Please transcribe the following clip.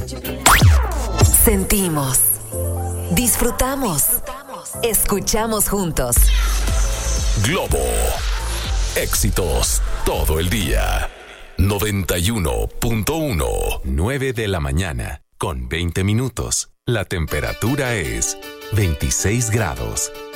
Sentimos, disfrutamos, escuchamos juntos. Globo. Éxitos todo el día. 91.1. 9 de la mañana, con 20 minutos. La temperatura es 26 grados.